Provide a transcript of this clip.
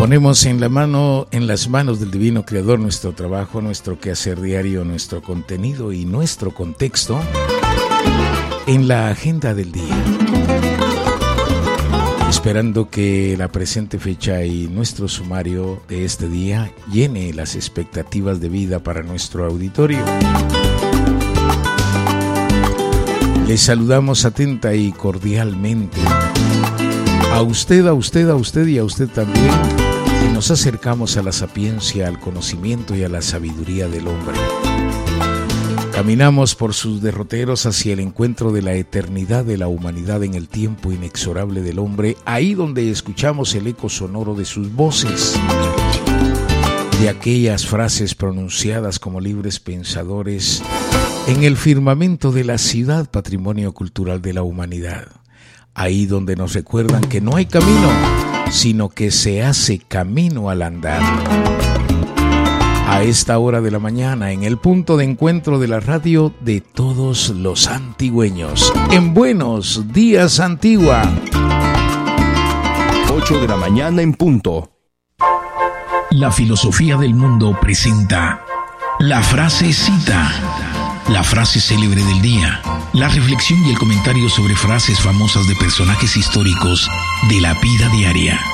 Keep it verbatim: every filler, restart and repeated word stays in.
Ponemos en la mano, en las manos del Divino Creador nuestro trabajo, nuestro quehacer diario, nuestro contenido y nuestro contexto en la agenda del día. Esperando que la presente fecha y nuestro sumario de este día llene las expectativas de vida para nuestro auditorio. Les saludamos atenta y cordialmente a usted, a usted, a usted y a usted también, y nos acercamos a la sapiencia, al conocimiento y a la sabiduría del hombre. Caminamos por sus derroteros hacia el encuentro de la eternidad de la humanidad en el tiempo inexorable del hombre, ahí donde escuchamos el eco sonoro de sus voces, de aquellas frases pronunciadas como libres pensadores en el firmamento de la ciudad patrimonio cultural de la humanidad, ahí donde nos recuerdan que no hay camino, sino que se hace camino al andar. A esta hora de la mañana, en el punto de encuentro de la radio de todos los antigüeños, en Buenos Días Antigua. ocho de la mañana en punto. La filosofía del mundo presenta la frasecita, la frase célebre del día, la reflexión y el comentario sobre frases famosas de personajes históricos de la vida diaria.